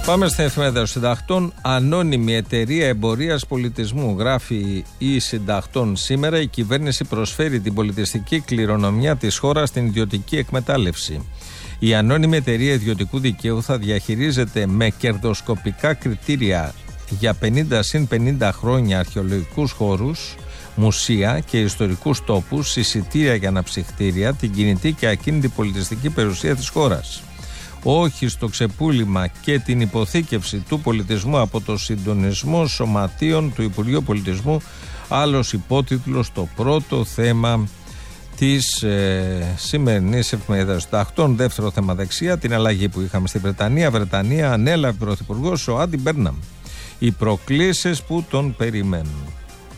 Πάμε στην εφημερίδα των Συντακτών. Ανώνυμη εταιρεία εμπορίας πολιτισμού. Γράφει η Συντακτών σήμερα. Η κυβέρνηση προσφέρει την πολιτιστική κληρονομιά της χώρας στην ιδιωτική εκμετάλλευση. Η ανώνυμη εταιρεία ιδιωτικού δικαίου θα διαχειρίζεται με κερδοσκοπικά κριτήρια για 50 συν 50 χρόνια αρχαιολογικούς χώρους, μουσεία και ιστορικούς τόπους, εισιτήρια για αναψυχτήρια, την κινητή και ακίνητη πολιτιστική περιουσία της χώρας. Όχι στο ξεπούλημα και την υποθήκευση του πολιτισμού από το συντονισμό σωματείων του Υπουργείου Πολιτισμού. Άλλος υπότιτλος, το πρώτο θέμα της σημερινής εφημερίδας Συντακτών. Δεύτερο θέμα δεξιά, την αλλαγή που είχαμε στη Βρετανία ανέλαβε πρωθυπουργός ο Άντι Μπέρναμ. Οι προκλήσεις που τον περιμένουν.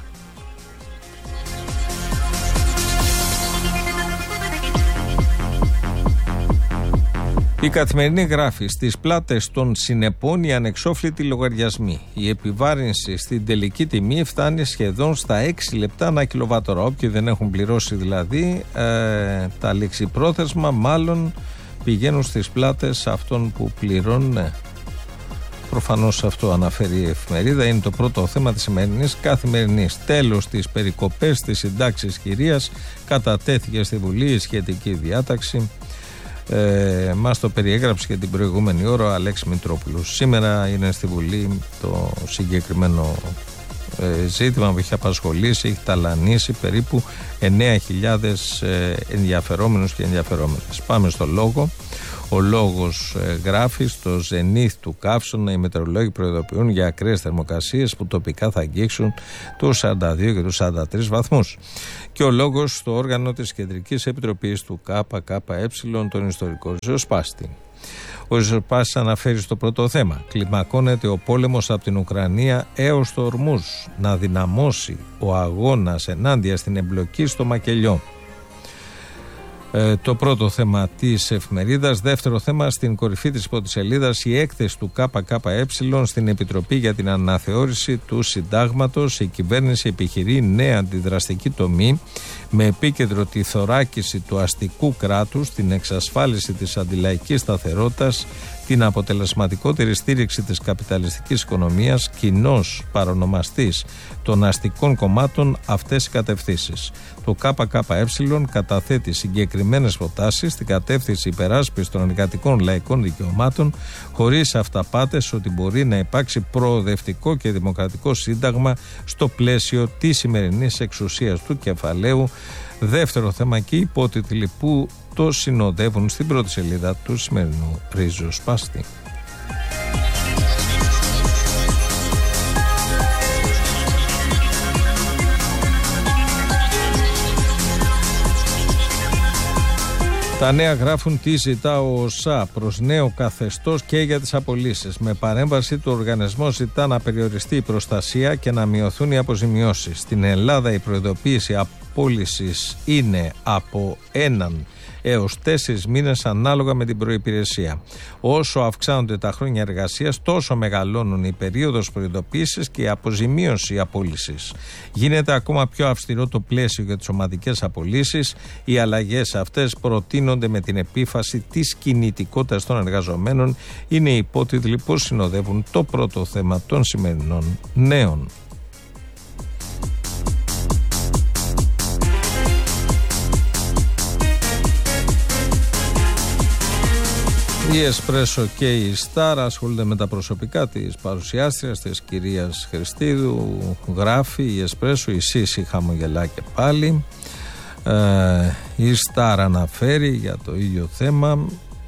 Η Καθημερινή γράφει: στις πλάτες των συνεπών οι ανεξόφλητοι λογαριασμοί. Η επιβάρυνση στην τελική τιμή φτάνει σχεδόν στα 6 λεπτά ανά κιλοβάτωρα. Όποιοι δεν έχουν πληρώσει δηλαδή τα ληξιπρόθεσμα, μάλλον πηγαίνουν στις πλάτες αυτών που πληρώνουν. Ναι. Προφανώς αυτό αναφέρει η εφημερίδα. Είναι το πρώτο θέμα της σημερινής Καθημερινής. Τέλος της περικοπές της συντάξης κυρίας. Κατατέθηκε στη Βουλή η σχετική διάταξη. Μας το περιέγραψε και την προηγούμενη ώρα ο Αλέξης Μητρόπουλος. Σήμερα είναι στη Βουλή το συγκεκριμένο ζήτημα που έχει απασχολήσει, έχει ταλανίσει περίπου 9.000 ενδιαφερόμενους και ενδιαφερόμενες. Πάμε στο λόγο. Ο λόγος γράφει: στο ζενήθ του καύσωνα οι μετεωρολόγοι προειδοποιούν για ακραίες θερμοκρασίες που τοπικά θα αγγίξουν τους 42 και τους 43 βαθμούς. Και ο λόγος στο όργανο της Κεντρικής Επιτροπής του ΚΚΕ, τον ιστορικό ριζοσπάστη. Ο ριζοσπάστης αναφέρει στο πρώτο θέμα: κλιμακώνεται ο πόλεμος από την Ουκρανία έως το Ορμούζ, να δυναμώσει ο αγώνας ενάντια στην εμπλοκή στο μακελιό. Το πρώτο θέμα της εφημερίδας. Δεύτερο θέμα, στην κορυφή της υποτισελίδας, η έκθεση του ΚΚΕ στην Επιτροπή για την Αναθεώρηση του Συντάγματος. Η κυβέρνηση επιχειρεί νέα αντιδραστική τομή με επίκεντρο τη θωράκιση του αστικού κράτους, την εξασφάλιση της αντιλαϊκής σταθερότητας, την αποτελεσματικότερη στήριξη της καπιταλιστικής οικονομίας, κοινός παρονομαστής των αστικών κομμάτων αυτές οι κατευθύνσεις. Το ΚΚΕ καταθέτει συγκεκριμένες προτάσεις στην κατεύθυνση υπεράσπισης των εργατικών λαϊκών δικαιωμάτων, χωρίς αυταπάτες ότι μπορεί να υπάρξει προοδευτικό και δημοκρατικό σύνταγμα στο πλαίσιο της σημερινής εξουσίας του κεφαλαίου. Δεύτερο θέμα και υπότιτλοι που το συνοδεύουν στην πρώτη σελίδα του σημερινού ριζοσπάστη. Τα νέα γράφουν τι ζητά ο ΟΣΑ προς νέο καθεστώς και για τις απολύσεις. Με παρέμβαση του οργανισμού ζητά να περιοριστεί η προστασία και να μειωθούν οι αποζημιώσεις. Στην Ελλάδα η προειδοποίηση απόλυσης είναι από 1 έως 4 μήνες ανάλογα με την προϋπηρεσία. Όσο αυξάνονται τα χρόνια εργασίας, τόσο μεγαλώνουν η περίοδος προειδοποίησης και η αποζημίωση απόλυσης. Γίνεται ακόμα πιο αυστηρό το πλαίσιο για τις ομαδικές απολύσεις. Οι αλλαγές αυτές προτείνονται με την επίφαση της κινητικότητας των εργαζομένων. Είναι οι υπότιτλοι που συνοδεύουν το πρώτο θέμα των σημερινών νέων. Η Εσπρέσο και η Σταρ ασχολούνται με τα προσωπικά της παρουσιάστριας, της κυρίας Χριστίδου. Γράφει η Εσπρέσο: η Σύση χαμογελά και πάλι. Η Σταρ αναφέρει για το ίδιο θέμα.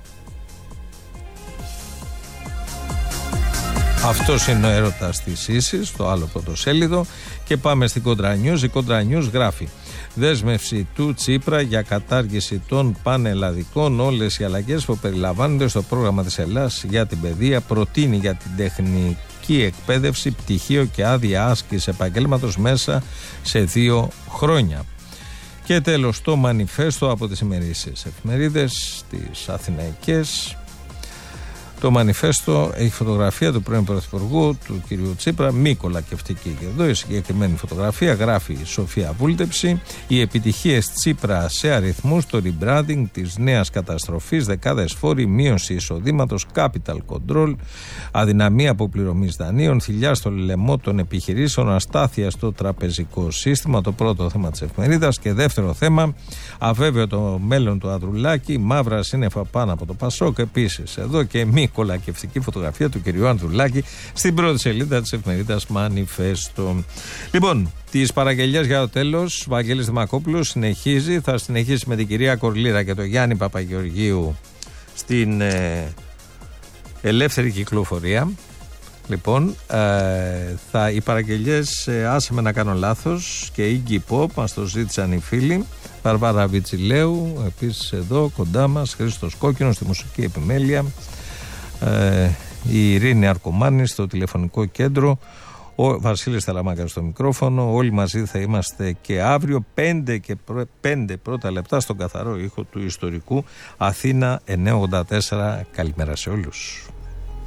Αυτός είναι ο έρωτας της Σύσης, στο άλλο πρωτοσέλιδο. Και πάμε στην Κόντρα Νιούς. Η Κόντρα Νιούς γράφει: δέσμευση του Τσίπρα για κατάργηση των πανελλαδικών. Όλες οι αλλαγές που περιλαμβάνονται στο πρόγραμμα της Ελλάδας για την παιδεία. Προτείνει για την τεχνική εκπαίδευση πτυχίο και άδεια άσκησης επαγγέλματος μέσα σε 2 χρόνια. Και τέλος το μανιφέστο από τις ημερήσιες εφημερίδες, τις αθηναϊκές. Το μανιφέστο έχει φωτογραφία του πρώην Πρωθυπουργού, του κ. Τσίπρα, μη κολακευτική. Και εδώ η συγκεκριμένη φωτογραφία γράφει η Σοφία Βούλτεψη. Οι επιτυχίες Τσίπρα σε αριθμούς, το rebranding της νέας καταστροφής, δεκάδες φόροι, μείωση εισοδήματος, capital control, αδυναμία αποπληρωμής δανείων, θηλιά στο λαιμό των επιχειρήσεων, αστάθεια στο τραπεζικό σύστημα. Το πρώτο θέμα της εφημερίδας. Και δεύτερο θέμα, αβέβαιο το μέλλον του Ανδρουλάκη, μαύρα σύννεφα πάνω από το Πασόκ. Επίσης, εδώ και μη κολακευτική φωτογραφία του κυρίου Ανδρουλάκη στην πρώτη σελίδα της εφημερίδας Μανιφέστο. Λοιπόν, τις παραγγελίες για το τέλος, ο Βαγγέλης Δημακόπουλος συνεχίζει. Θα συνεχίσει με την κυρία Κορλήρα και τον Γιάννη Παπαγεωργίου στην ελεύθερη κυκλοφορία. Λοιπόν, οι παραγγελίες, άσε με να κάνω λάθος, και Iggy Pop, μας το ζήτησαν οι φίλοι. Βαρβάρα Βιτσιλέου, επίσης εδώ κοντά μας, Χρήστος Κόκκινος στη μουσική επιμέλεια, η Ειρήνη Αρκομάνη στο τηλεφωνικό κέντρο, ο Βασίλης Ταλαμάκας στο μικρόφωνο. Όλοι μαζί θα είμαστε και αύριο 5 πρώτα λεπτά στον καθαρό ήχο του ιστορικού Αθήνα 984. Καλημέρα σε όλους.